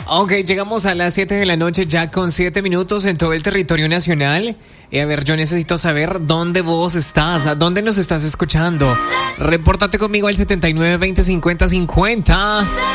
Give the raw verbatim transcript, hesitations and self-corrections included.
Ok, llegamos a las siete de la noche ya con siete minutos en todo el territorio nacional. Eh, a ver, yo necesito saber dónde vos estás, a dónde nos estás escuchando. Repórtate conmigo al setenta y nueve veinte cincuenta cincuenta.